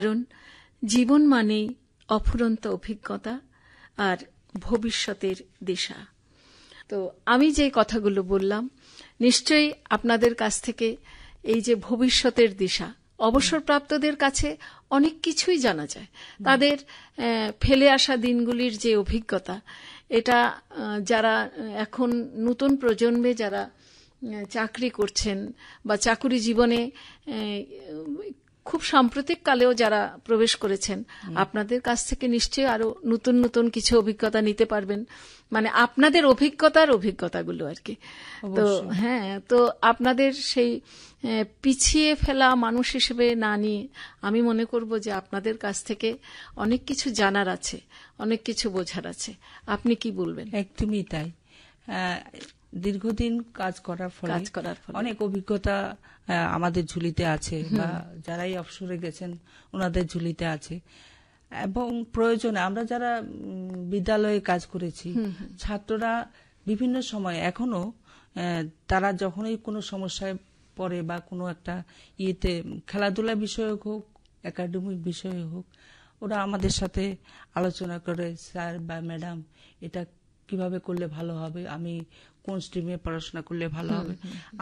কারণ জীবন মানেই অফুরন্ত অভিজ্ঞতা আর ভবিষ্যতের দিশা। তো আমি যে কথাগুলো বললাম নিশ্চয়ই আপনাদের কাছ থেকে এই যে ভবিষ্যতের দিশা, অবসরপ্রাপ্তদের কাছে অনেক কিছুই জানা যায়। তাদের ফেলে আসা দিনগুলির যে অভিজ্ঞতা, এটা যারা এখন নতুন প্রজন্মে যারা চাকরি করছেন বা চাকুরি জীবনে খুব সাম্প্রতিক কালেও যারা প্রবেশ করেছেন, আপনাদের কাছ থেকে নিশ্চয়ই আরো নতুন নতুন কিছু অভিজ্ঞতা নিতে পারবেন, মানে আপনাদের অভিজ্ঞতাগুলো আর কি। তো হ্যাঁ, তো আপনাদের সেই পিছিয়ে ফেলা মানুষ হিসেবে না নিয়ে আমি মনে করব যে আপনাদের কাছ থেকে অনেক কিছু জানার আছে, অনেক কিছু বোঝার আছে। আপনি কি বলবেন? একদমই তাই। দীর্ঘদিন কাজ করার ফলে অনেক অভিজ্ঞতা আমাদের ঝুলিতে আছে, বা যারাই অবসরে গেছেন ওনাদের ঝুলিতে আছে। এবং প্রয়োজনে আমরা যারা বিদ্যালয়ে কাজ করেছি, ছাত্ররা বিভিন্ন সময় এখনো তারা যখনই কোনো সমস্যায় পড়ে বা কোনো একটা ইয়েতে, খেলাধুলা বিষয়ক হোক, একাডেমিক বিষয় হোক, ওরা আমাদের সাথে আলোচনা করে, স্যার বা ম্যাডাম এটা কিভাবে করলে ভালো হবে, আমি কোন স্ট্রিমে পড়াশোনা করলে ভালো হবে,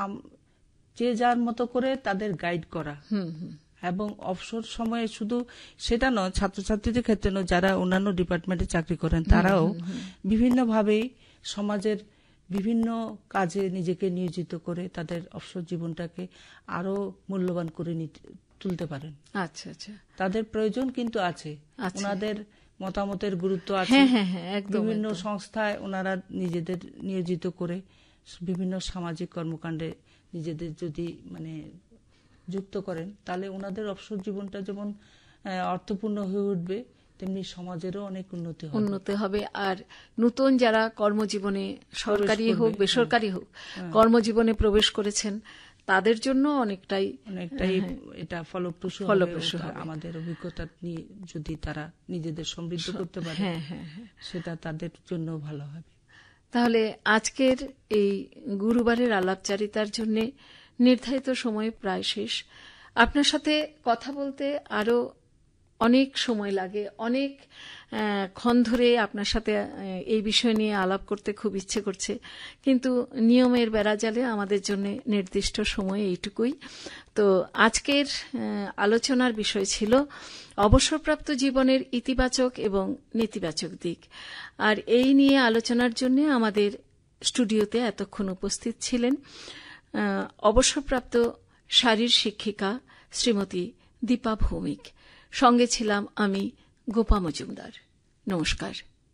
যে যার মতো করে তাদের গাইড করা। এবং অবসর সময়ে শুধু সেটা নয়, ছাত্রছাত্রীদের ক্ষেত্রে নয়, যারা অন্যান্য ডিপার্টমেন্টে চাকরি করেন তারাও বিভিন্নভাবে সমাজের বিভিন্ন কাজে নিজেকে নিয়োজিত করে তাদের অবসর জীবনটাকে আরো মূল্যবান করে তুলতে পারেন। আচ্ছা আচ্ছা, তাদের প্রয়োজন কিন্তু আছে, ওনাদের মতামতের গুরুত্ব আছে। বিভিন্ন সংস্থায় ওনারা নিজেদের নিয়োজিত করে বিভিন্ন সামাজিক কর্মকাণ্ডে নিজেদের যদি মানে যুক্ত করেন, তাহলে ওনাদের অবসর জীবনটা যেমন অর্থপূর্ণ হয়ে উঠবে, তেমনি সমাজেরও অনেক উন্নতি হবে। আর নতুন যারা কর্মজীবনে, সরকারি হোক বেসরকারি হোক, কর্মজীবনে প্রবেশ করেছেন, তাদের জন্য অনেকটাই এটা ফলপ্রসূ হবে। আমাদের অভিজ্ঞতা নিয়ে যদি তারা নিজেদের সমৃদ্ধ করতে পারে, সেটা তাদের জন্য ভালো হবে। তাহলে আজকের এই গুরুবারের আলাপচারিতার জন্য নির্ধারিত সময় প্রায় শেষ। আপনার সাথে কথা বলতে আরো অনেক সময় লাগে, অনেক ক্ষণ ধরে আপনার সাথে এই বিষয় নিয়ে আলাপ করতে খুব ইচ্ছে করছে, কিন্তু নিয়মের বেড়াজালে আমাদের জন্য নির্দিষ্ট সময় এইটুকুই। তো আজকের আলোচনার বিষয় ছিল অবসরপ্রাপ্ত জীবনের ইতিবাচক এবং নেতিবাচক দিক। আর এই নিয়ে আলোচনার জন্য আমাদের স্টুডিওতে এতক্ষণ উপস্থিত ছিলেন অবসরপ্রাপ্ত শারীর শিক্ষিকা শ্রীমতী দীপা ভৌমিক। সঙ্গে ছিলাম আমি গোপা মজুমদার। নমস্কার।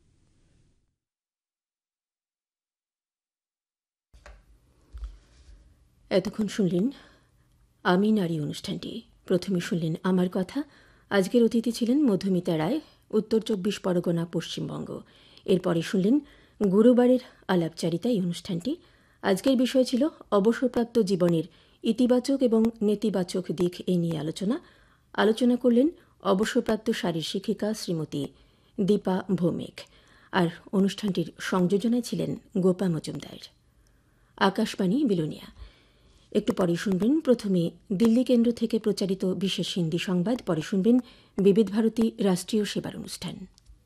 এতক্ষণ শুনলেন আমি নারী অনুষ্ঠানটি। প্রথমে শুনলেন আমার কথা। আজকের অতিথি ছিলেন মধুমিতা রায়, উত্তর 24 পরগনা, পশ্চিমবঙ্গ। এরপরে শুনলেন গুরুবারের আলাপচারিতা এই অনুষ্ঠানটি। আজকের বিষয় ছিল অবসরপ্রাপ্ত জীবনের ইতিবাচক এবং নেতিবাচক দিক এই নিয়ে আলোচনা করলেন অবসরপ্রাপ্ত শারীর শিক্ষিকা শ্রীমতী দীপা ভৌমিক। আর অনুষ্ঠানটির সংযোজনায় ছিলেন গোপা মজুমদার। আকাশবাণী বিলোনিয়া। একটু পরে শুনবেন প্রথমে দিল্লি কেন্দ্র থেকে প্রচারিত বিশেষ হিন্দি সংবাদ, পরে শুনবেন বিবিধ ভারতী রাষ্ট্রীয় সেবার অনুষ্ঠান।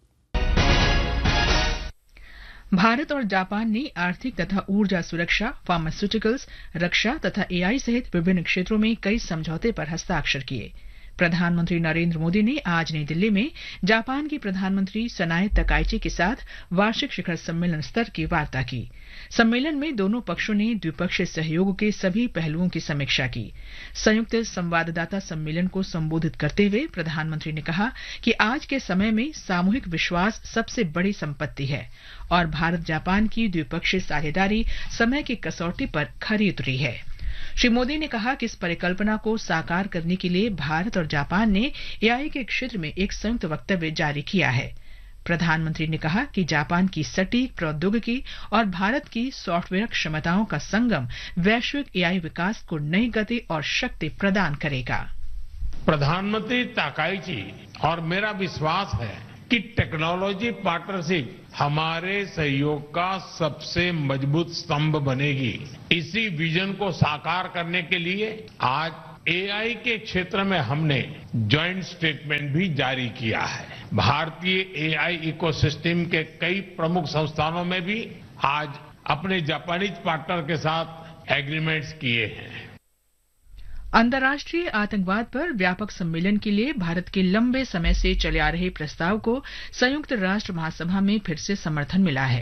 भारत और जापान ने आर्थिक तथा ऊर्जा सुरक्षा, फार्मास्यूटिकल्स, रक्षा तथा एआई सहित विभिन्न क्षेत्रों में कई समझौते पर हस्ताक्षर किए। प्रधानमंत्री नरेंद्र मोदी ने आज नई दिल्ली में जापान की प्रधानमंत्री सनाए तकाइची के साथ वार्षिक शिखर सम्मेलन स्तर की वार्ता की। सम्मेलन में दोनों पक्षों ने द्विपक्षीय सहयोग के सभी पहलुओं की समीक्षा की। संयुक्त संवाददाता सम्मेलन को संबोधित करते हुए प्रधानमंत्री ने कहा कि आज के समय में सामूहिक विश्वास सबसे बड़ी संपत्ति है और भारत जापान की द्विपक्षीय साझेदारी समय की कसौटी पर खरी उतरी है। श्री मोदी ने कहा कि इस परिकल्पना को साकार करने के लिए भारत और जापान ने एआई के क्षेत्र में एक संयुक्त वक्तव्य जारी किया है। प्रधानमंत्री ने कहा कि जापान की सटीक प्रौद्योगिकी और भारत की सॉफ्टवेयर क्षमताओं का संगम वैश्विक एआई विकास को नई गति और शक्ति प्रदान करेगा। प्रधानमंत्री ताकाइची और मेरा विश्वास है कि टेक्नोलॉजी पार्टनरशिप हमारे सहयोग का सबसे मजबूत स्तंभ बनेगी। इसी विजन को साकार करने के लिए आज एआई के क्षेत्र में हमने जॉइंट स्टेटमेंट भी जारी किया है। भारतीय एआई इकोसिस्टम के कई प्रमुख संस्थानों में भी आज अपने जापानीज पार्टनर के साथ एग्रीमेंट्स किए हैं। अंतर्राष्ट्रीय आतंकवाद पर व्यापक सम्मेलन के लिए भारत के लंबे समय से चले आ रहे प्रस्ताव को संयुक्त राष्ट्र महासभा में फिर से समर्थन मिला है।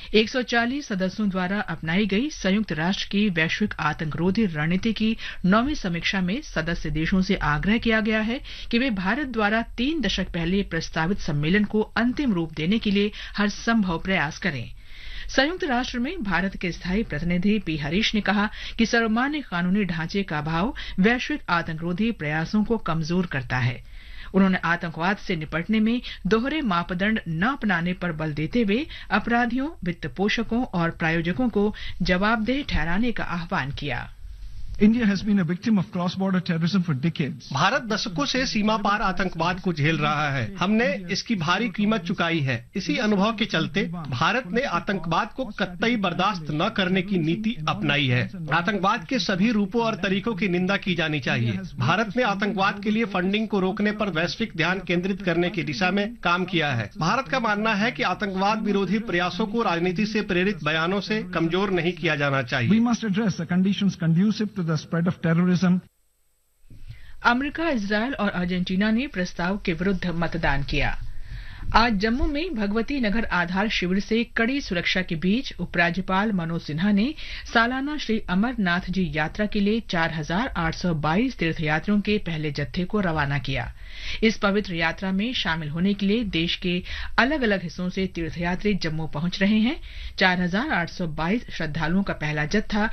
140 सदस्यों द्वारा अपनाई गई संयुक्त राष्ट्र की वैश्विक आतंकरोधी रणनीति की 9वीं समीक्षा में सदस्य देशों से आग्रह किया गया है कि वे भारत द्वारा 3 दशक पहले प्रस्तावित सम्मेलन को अंतिम रूप देने के लिए हर संभव प्रयास करें। संयुक्त राष्ट्र में भारत के स्थायी प्रतिनिधि पी हरीश ने कहा कि सर्वमान्य कानूनी ढांचे का अभाव वैश्विक आतंकरोधी प्रयासों को कमजोर करता है। उन्होंने आतंकवाद से निपटने में दोहरे मापदंड न अपनाने पर बल देते हुए अपराधियों, वित्त पोषकों और प्रायोजकों को जवाबदेह ठहराने का आह्वान किया। India has been a victim of cross-border terrorism for decades. Bharat दशकों से सीमा पार आतंकवाद को झेल रहा है। हमने इसकी भारी कीमत चुकाई है। इसी अनुभव के चलते भारत ने आतंकवाद को कतई बर्दाश्त न करने की नीति अपनाई है। आतंकवाद के सभी रूपों और तरीकों की निंदा की जानी चाहिए। भारत ने आतंकवाद के लिए फंडिंग को रोकने पर वैश्विक ध्यान केंद्रित करने की दिशा में काम किया है। भारत का मानना है कि आतंकवाद विरोधी प्रयासों को राजनीति से प्रेरित बयानों से कमजोर नहीं किया जाना चाहिए। We must address the conditions conducive to the spread of terrorism. America, Israel और अर्जेंटीना ने प्रस्ताव के विरुद्ध मतदान किया। आज जम्मू में भगवती नगर आधार शिविर से कड़ी सुरक्षा के बीच उपराज्यपाल मनोज सिन्हा ने सालाना श्री अमरनाथ जी यात्रा के लिए 4,822 तीर्थयात्रियों के पहले जत्थे को रवाना किया। इस पवित्र यात्रा में शामिल होने के लिए देश के अलग अलग हिस्सों से तीर्थयात्री जम्मू पहुंच रहे हैं। 4,822 श्रद्धालुओं का पहला जत्था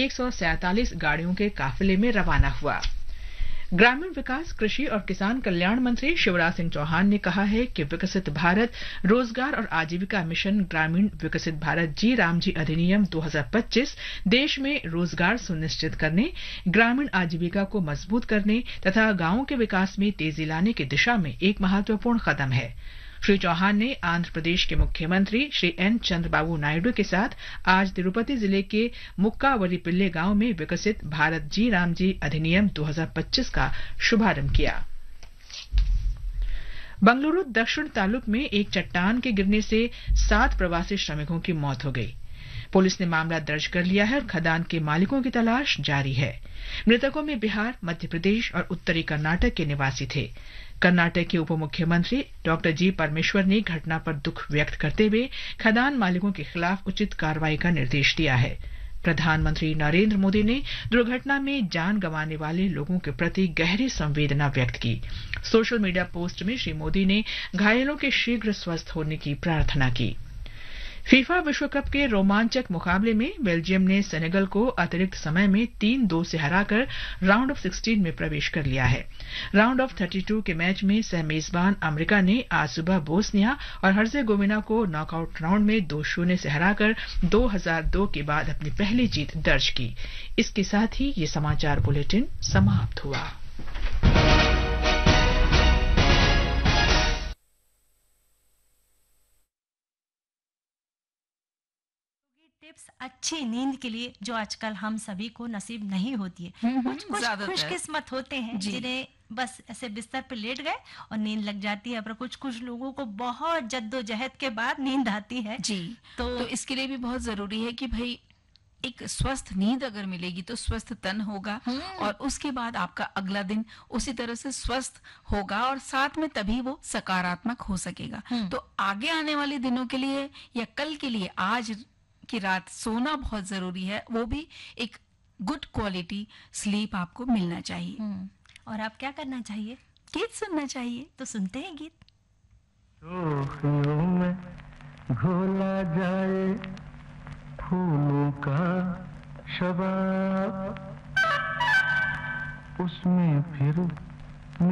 147 गाड़ियों के काफिले में रवाना हुआ। ग्रामीण विकास, कृषि और किसान कल्याण मंत्री शिवराज सिंह चौहान ने कहा है कि विकसित भारत रोजगार और आजीविका मिशन ग्रामीण विकसित भारत जी राम जी अधिनियम 2025 देश में रोजगार सुनिश्चित करने, ग्रामीण आजीविका को मजबूत करने तथा गांवों के विकास में तेजी लाने की दिशा में एक महत्वपूर्ण कदम है। श्री चौहान ने आंध्र प्रदेश के मुख्यमंत्री श्री एन चंद्रबाबू नायडू के साथ आज तिरुपति जिले के मुक्कावलीपिल्ले गांव में विकसित भारत जी राम जी अधिनियम 2025 का शुभारंभ किया। बंगलुरु दक्षिण तालुक में एक चट्टान के गिरने से 7 प्रवासी श्रमिकों की मौत हो गई। पुलिस ने मामला दर्ज कर लिया है और खदान के मालिकों की तलाश जारी है। मृतकों में बिहार, मध्य प्रदेश और उत्तरी कर्नाटक के निवासी थे। कर्नाटक के उप मुख्यमंत्री डॉक्टर जी परमेश्वर ने घटना पर दुख व्यक्त करते हुए खदान मालिकों के खिलाफ उचित कार्रवाई का निर्देश दिया है। प्रधानमंत्री नरेंद्र मोदी ने दुर्घटना में जान गंवाने वाले लोगों के प्रति गहरी संवेदना व्यक्त की। सोशल मीडिया पोस्ट में श्री मोदी ने घायलों के शीघ्र स्वस्थ होने की प्रार्थना की। फीफा विश्व कप के रोमांचक मुकाबले में बेल्जियम ने सेनेगल को अतिरिक्त समय में 3-2 से हराकर राउंड ऑफ 16 में प्रवेश कर लिया है। राउंड ऑफ 32 के मैच में सह मेजबान अमेरिका ने आज सुबह बोस्निया और हर्जेगोविना को नॉकआउट राउंड में 2-0 से हराकर 2002 के बाद अपनी पहली जीत दर्ज की। इसके साथ ही ये समाचार बुलेटिन समाप्त हुआ। टिप्स अच्छी नींद के लिए जो आजकल हम सभी को नसीब नहीं होती है। कुछ खुशकिस्मत होते हैं जिन्हें बस ऐसे बिस्तर पे लेट गए और नींद लग जाती है, पर कुछ लोगों को बहुत जद्दोजहद के बाद नींद आती है जी। तो इसके लिए भी बहुत जरूरी है कि भाई एक स्वस्थ नींद अगर मिलेगी तो स्वस्थ तन होगा और उसके बाद आपका अगला दिन उसी तरह से स्वस्थ होगा और साथ में तभी वो सकारात्मक हो सकेगा। तो आगे आने वाले दिनों के लिए या कल के लिए आज की रात सोना बहुत जरूरी है, वो भी एक गुड क्वालिटी स्लीप आपको मिलना चाहिए। और आप क्या करना चाहिए? गीत सुनना चाहिए। तो सुनते हैं गीत। शोखियों में घोला जाए फूलों का शबाब, उसमें फिर